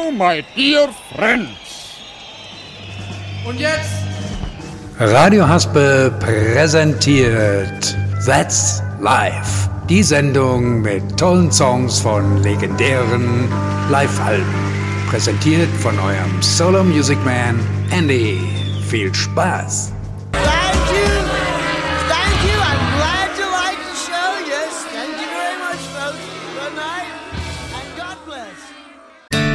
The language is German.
now, my dear friends. Und jetzt? Radio Haspel präsentiert That's Live. Die Sendung mit tollen Songs von legendären Live-Alben. Präsentiert von eurem Solo Music Man Andy. Viel Spaß!